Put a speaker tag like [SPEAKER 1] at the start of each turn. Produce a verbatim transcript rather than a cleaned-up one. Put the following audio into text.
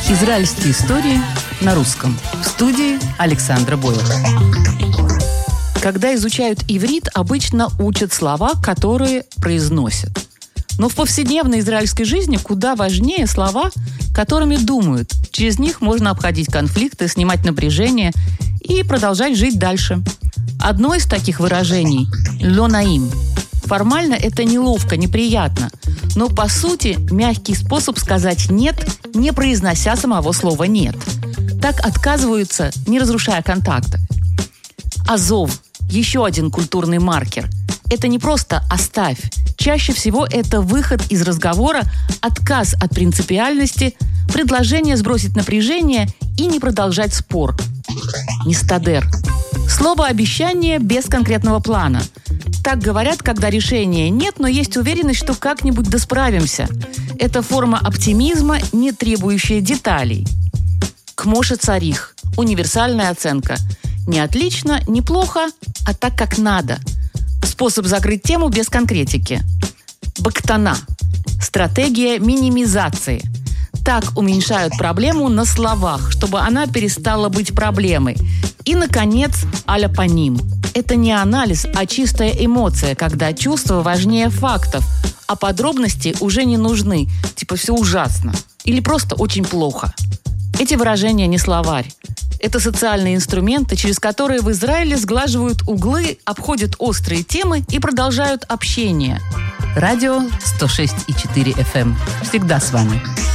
[SPEAKER 1] Израильские истории на русском. В студии Александра Бойко. Когда изучают иврит, обычно учат слова, которые произносят. Но в повседневной израильской жизни куда важнее слова, которыми думают. Через них можно обходить конфликты, снимать напряжение и продолжать жить дальше. Одно из таких выражений – «ло наим». Формально это неловко, неприятно, но по сути мягкий способ сказать «нет», не произнося самого слова «нет». Так отказываются, не разрушая контакта. Азов – еще один культурный маркер. Это не просто «оставь». Чаще всего это выход из разговора, отказ от принципиальности, предложение сбросить напряжение и не продолжать спор. Нестадер. Слово «обещание» без конкретного плана. Так говорят, когда решения нет, но есть уверенность, что как-нибудь досправимся. Это форма оптимизма, не требующая деталей. Кмоше царих. Универсальная оценка. Не отлично, не плохо, а так, как надо. Способ закрыть тему без конкретики. Бактана. Стратегия минимизации. Так уменьшают проблему на словах, чтобы она перестала быть проблемой. И, наконец, аля паним. Это не анализ, а чистая эмоция, когда чувства важнее фактов, а подробности уже не нужны, типа «все ужасно» или просто «очень плохо». Эти выражения не словарь. Это социальные инструменты, через которые в Израиле сглаживают углы, обходят острые темы и продолжают общение. Радио сто шесть и четыре эф эм. Всегда с вами.